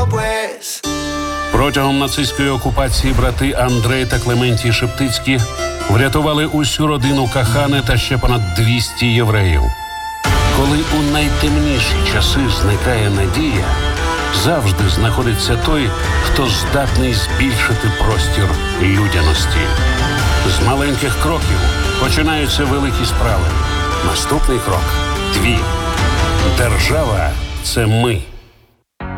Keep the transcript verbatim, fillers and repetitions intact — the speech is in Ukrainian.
pues. Протягом нацистської окупації брати Андрей та Клементій Шептицькі врятували усю родину Кахани та ще понад двісті євреїв. Коли у найтемніші часи зникає надія, завжди знаходиться той, хто здатний збільшити простір людяності. З маленьких кроків починаються великі справи. Наступний крок – твій. Держава – це ми.